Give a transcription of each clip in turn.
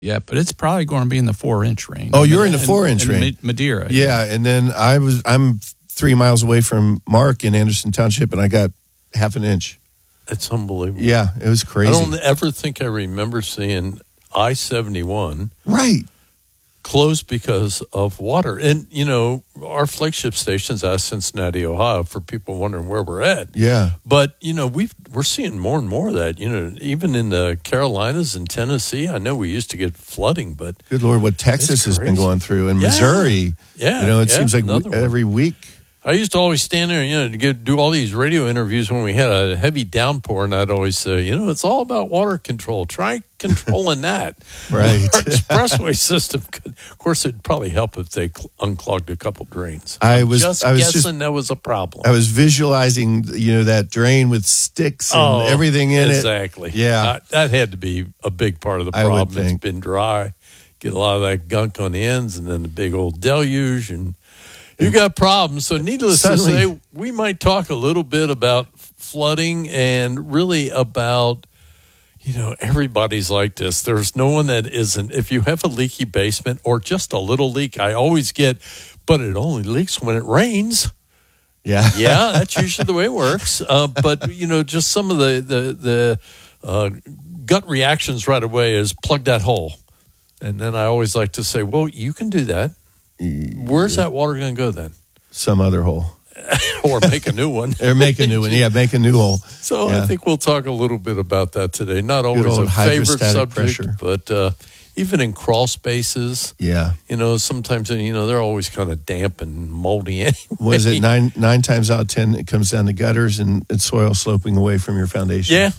Yeah, but it's probably going to be in the 4-inch range. Oh, you're in the 4-inch range. Madeira. Yeah, and then I'm 3 miles away from Mark in Anderson Township, and I got half an inch. It's unbelievable. Yeah, it was crazy. I don't ever think I remember seeing I-71 right closed because of water. And, our flagship station's out of Cincinnati, Ohio, for people wondering where we're at. Yeah. But, we're seeing more and more of that. Even in the Carolinas and Tennessee, I know we used to get flooding, but... Good Lord, what Texas has been going through, and Missouri. Yeah. It seems like every week. I used to always stand there, to do all these radio interviews when we had a heavy downpour, and I'd always say, it's all about water control. Try controlling that. Right. Our expressway system could, of course, it'd probably help if they unclogged a couple drains. I was guessing that was a problem. I was visualizing, that drain with sticks and everything in exactly. Yeah. That had to be a big part of the problem. I would think. It's been dry. Get a lot of that gunk on the ends, and then the big old deluge, and you got problems. So needless to say, we might talk a little bit about flooding and really about, everybody's like this. There's no one that isn't. If you have a leaky basement or just a little leak, I always get, but it only leaks when it rains. Yeah. Yeah, that's usually the way it works. But, just some of the gut reactions right away is plug that hole. And then I always like to say, well, you can do that. Where's that water going to go then? Some other hole. Or make a new one. Or make a new one. Yeah, make a new hole. So I think we'll talk a little bit about that today. Not always a favorite subject, pressure. but even in crawl spaces. Yeah. Sometimes, they're always kind of damp and moldy anyway. Was it nine times out of 10, it comes down the gutters and it's soil sloping away from your foundation? Yeah.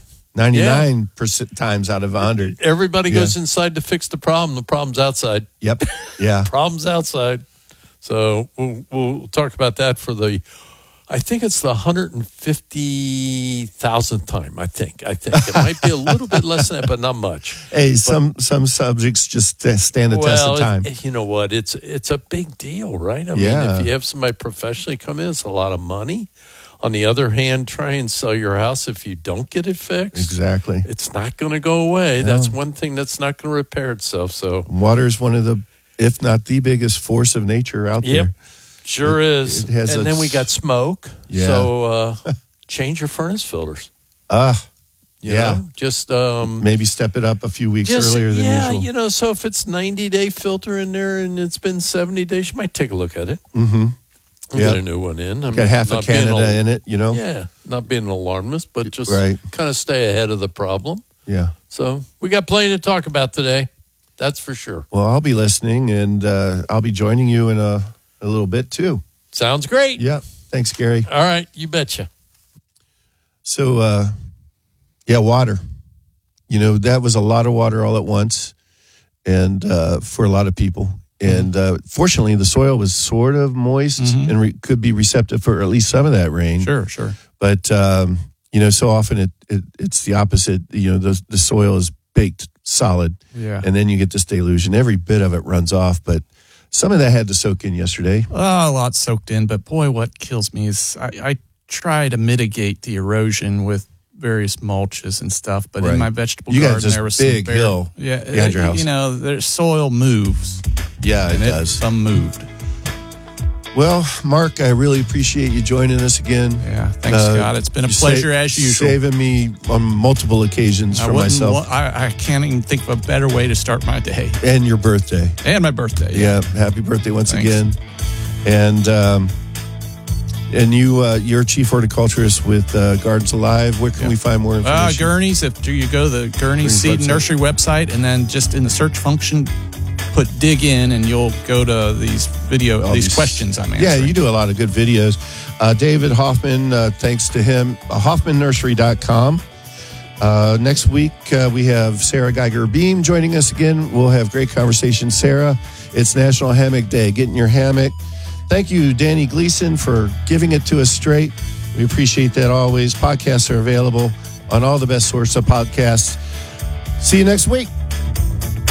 99% times out of 100. Everybody goes inside to fix the problem. The problem's outside. Yep. Yeah. Problem's outside. So we'll talk about that for I think it's the 150,000th time. I think it might be a little bit less than that, but not much. Hey, some subjects just stand the test of time. You know what? It's a big deal, right? I mean, if you have somebody professionally come in, it's a lot of money. On the other hand, try and sell your house if you don't get it fixed. Exactly. It's not going to go away. No. That's one thing that's not going to repair itself. So water is one of the, if not the biggest force of nature out there. Sure is. It has and then we got smoke. Yeah. So change your furnace filters. You know, just maybe step it up a few weeks earlier than usual. Yeah, so if it's 90-day filter in there and it's been 70 days, you might take a look at it. Mm-hmm. Get a new one in. Got half of Canada in it, Yeah, not being an alarmist, but just kind of stay ahead of the problem. Yeah. So we got plenty to talk about today. That's for sure. Well, I'll be listening, and I'll be joining you in a little bit, too. Sounds great. Yeah. Thanks, Gary. All right. You betcha. So, water. That was a lot of water all at once, and for a lot of people. And fortunately, the soil was sort of moist and could be receptive for at least some of that rain. Sure. But, so often it's the opposite. The soil is baked solid. Yeah. And then you get this deluge, and every bit of it runs off. But some of that had to soak in yesterday. A lot soaked in. But, boy, what kills me is I try to mitigate the erosion with various mulches and stuff. But in my vegetable garden, there was big some hill behind your house. The soil moves. Yeah, it does. Some moved. Well, Mark, I really appreciate you joining us again. Yeah, thanks, Scott. It's been a pleasure as usual. Saving me on multiple occasions for myself. I can't even think of a better way to start my day. And your birthday. And my birthday. Yeah, happy birthday once again. And you're chief horticulturist with Gardens Alive. Where can we find more information? Gurney's. If you go to the Gurney's Seed and Nursery website, and then just in the search function, put dig in, and you'll go to these questions I'm answering. Yeah, you do a lot of good videos. David Hoffman, thanks to him, hoffmannursery.com. Next week, we have Sarah Geiger-Beam joining us again. We'll have great conversation. Sarah, it's National Hammock Day. Get in your hammock. Thank you, Danny Gleason, for giving it to us straight. We appreciate that always. Podcasts are available on all the best sources of podcasts. See you next week.